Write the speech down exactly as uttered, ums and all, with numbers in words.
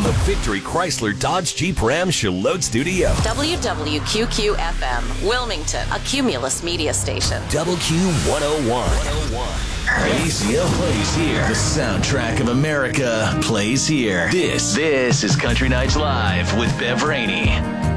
the Victory Chrysler Dodge Jeep Ram Charlotte Studio. W W Q Q F M, Wilmington, a Cumulus media station. W Q one oh one. A C L plays here. The soundtrack of America plays here. This, this is Country Nights Live with Bev Rainey.